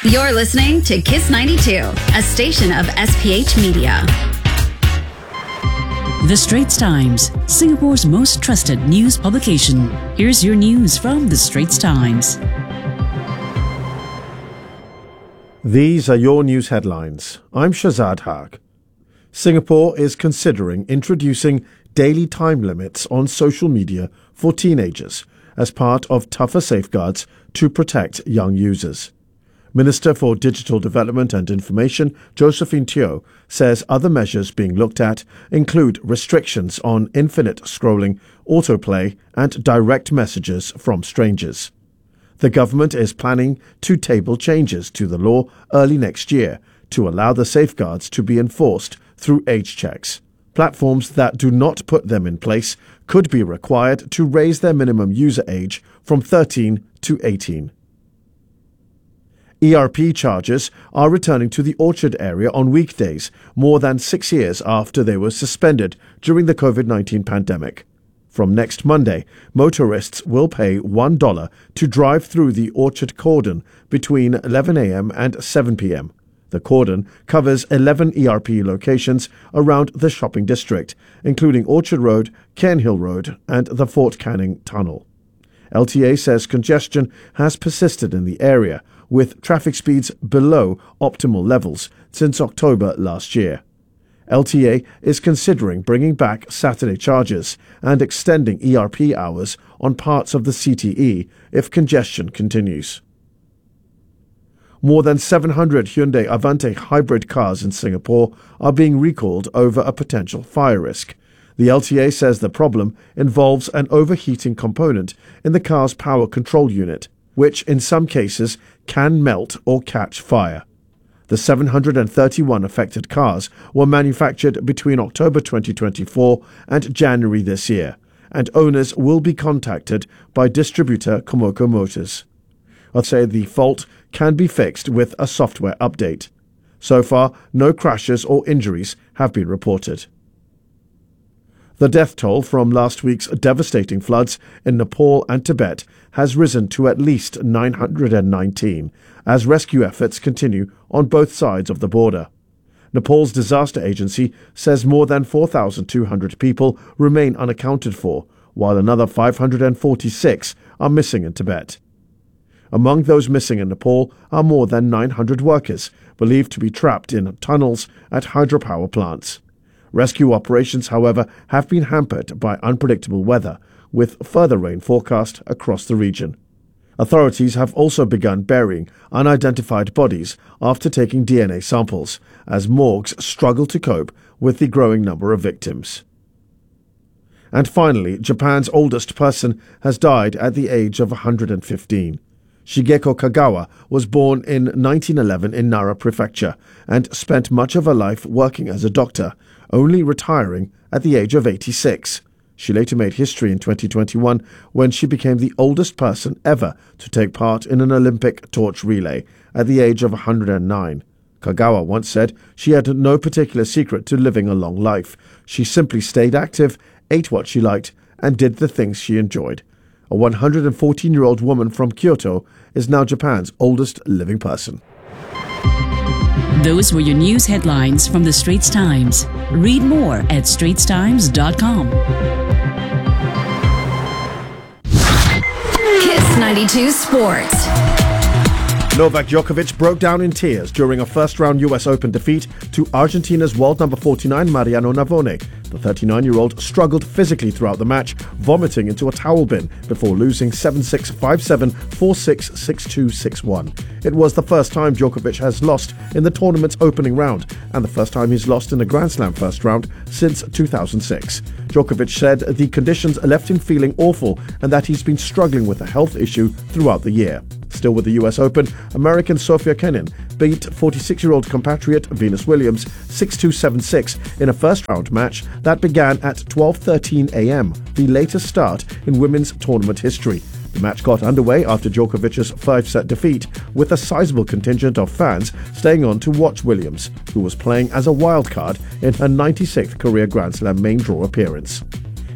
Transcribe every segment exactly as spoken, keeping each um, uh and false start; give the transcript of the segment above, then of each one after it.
You're listening to Kiss ninety-two, a station of S P H Media. The Straits Times, Singapore's most trusted news publication. Here's your news from The Straits Times. These are your news headlines. I'm Shazad Haq. Singapore is considering introducing daily time limits on social media for teenagers as part of tougher safeguards to protect young users. Minister for Digital Development and Information, Josephine Teo, says other measures being looked at include restrictions on infinite scrolling, autoplay, and direct messages from strangers. The government is planning to table changes to the law early next year to allow the safeguards to be enforced through age checks. Platforms that do not put them in place could be required to raise their minimum user age from thirteen to eighteen. E R P charges are returning to the Orchard area on weekdays more than six years after they were suspended during the COVID nineteen pandemic. From next Monday, motorists will pay one dollar to drive through the Orchard cordon between eleven a.m. and seven p.m. The cordon covers eleven E R P locations around the shopping district, including Orchard Road, Cairnhill Road, and the Fort Canning Tunnel. L T A says congestion has persisted in the area, with traffic speeds below optimal levels since October last year. L T A is considering bringing back Saturday charges and extending E R P hours on parts of the C T E if congestion continues. More than seven hundred Hyundai Avante hybrid cars in Singapore are being recalled over a potential fire risk. The L T A says the problem involves an overheating component in the car's power control unit, which in some cases can melt or catch fire. The seven hundred thirty-one affected cars were manufactured between October twenty twenty-four and January this year, and owners will be contacted by distributor Komoko Motors. I'd say the fault can be fixed with a software update. So far, no crashes or injuries have been reported. The death toll from last week's devastating floods in Nepal and Tibet has risen to at least nine hundred nineteen as rescue efforts continue on both sides of the border. Nepal's disaster agency says more than four thousand two hundred people remain unaccounted for, while another five hundred forty-six are missing in Tibet. Among those missing in Nepal are more than nine hundred workers, believed to be trapped in tunnels at hydropower plants. Rescue operations, however, have been hampered by unpredictable weather, with further rain forecast across the region. Authorities have also begun burying unidentified bodies after taking D N A samples, as morgues struggle to cope with the growing number of victims. And finally, Japan's oldest person has died at the age of one hundred fifteen. Shigeko Kagawa was born in nineteen eleven in Nara Prefecture and spent much of her life working as a doctor, only retiring at the age of eighty-six. She later made history in twenty twenty-one when she became the oldest person ever to take part in an Olympic torch relay at the age of one hundred nine. Kagawa once said she had no particular secret to living a long life. She simply stayed active, ate what she liked, and did the things she enjoyed. A one hundred fourteen-year-old woman from Kyoto is now Japan's oldest living person. Those were your news headlines from The Straits Times. Read more at straits times dot com. Kiss ninety-two Sports. Novak Djokovic broke down in tears during a first-round U S Open defeat to Argentina's world number forty-nine Mariano Navone. The thirty-nine-year-old struggled physically throughout the match, vomiting into a towel bin before losing seven six, five seven, four six, six two, six one. It was the first time Djokovic has lost in the tournament's opening round, and the first time he's lost in a Grand Slam first round since two thousand six. Djokovic said the conditions left him feeling awful and that he's been struggling with a health issue throughout the year. Still with the U S Open, American Sofia Kenin beat forty-six-year-old compatriot Venus Williams six two, seven six in a first-round match that began at twelve thirteen a.m., the latest start in women's tournament history. The match got underway after Djokovic's five-set defeat, with a sizable contingent of fans staying on to watch Williams, who was playing as a wildcard in her ninety-sixth career Grand Slam main draw appearance.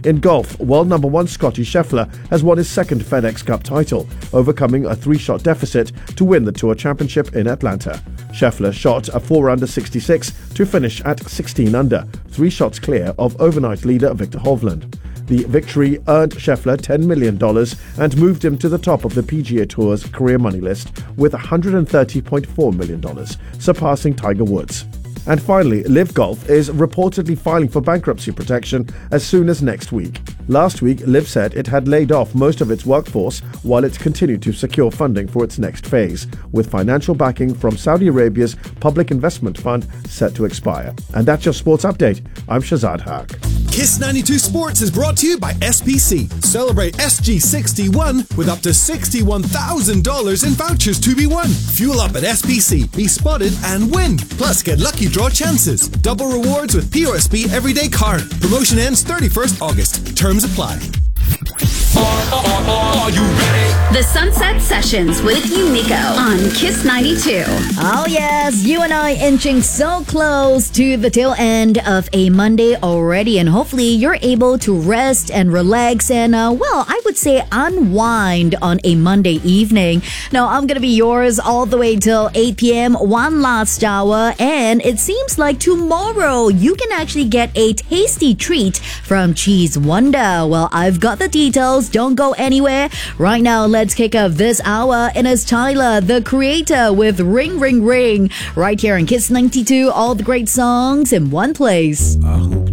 In golf, world number one Scottie Scheffler has won his second FedEx Cup title, overcoming a three-shot deficit to win the Tour Championship in Atlanta. Scheffler shot a four under sixty-six to finish at sixteen under, three shots clear of overnight leader Victor Hovland. The victory earned Scheffler ten million dollars and moved him to the top of the P G A Tour's career money list with one hundred thirty point four million dollars, surpassing Tiger Woods. And finally, Live Golf is reportedly filing for bankruptcy protection as soon as next week. Last week, Live said it had laid off most of its workforce while it continued to secure funding for its next phase, with financial backing from Saudi Arabia's Public Investment Fund set to expire. And that's your sports update. I'm Shazad Haq. Kiss ninety-two Sports is brought to you by S P C. Celebrate S G sixty-one with up to sixty-one thousand dollars in vouchers to be won. Fuel up at S P C, be spotted and win. Plus, get lucky draw chances. Double rewards with P O S B Everyday Card. Promotion ends thirty-first August. Terms apply. Are you ready? The Sunset Sessions with Yumiko on Kiss ninety-two. Oh yes, you and I inching so close to the tail end of a Monday already, and hopefully you're able to rest and relax and, uh, well, I would say unwind on a Monday evening. Now, I'm gonna be yours all the way till eight p.m., one last hour, and it seems like tomorrow you can actually get a tasty treat from Cheese Wonder. Well, I've got the details. Don't go anywhere. Right now, let's kick off this hour, and it's Tyler, the Creator, with Ring Ring Ring. Right here on Kiss ninety-two, all the great songs in one place. I hope